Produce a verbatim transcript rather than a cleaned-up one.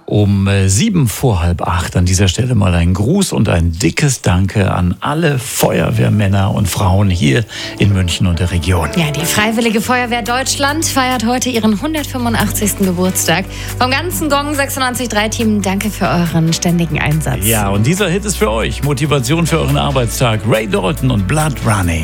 um äh, sieben vor halb acht. An dieser Stelle mal ein Gruß und ein dickes Danke an alle Feuerwehrmänner und Frauen hier in München und der Region. Ja, die Freiwillige Feuerwehr Deutschland feiert heute ihren hundertfünfundachtzigsten Geburtstag. Vom ganzen Gong sechsundneunzig Komma drei Team, danke für euren ständigen Einsatz. Ja, und dieser Hit ist für euch. Motivation für euren Arbeitstag. Ray Dalton und Blood Running.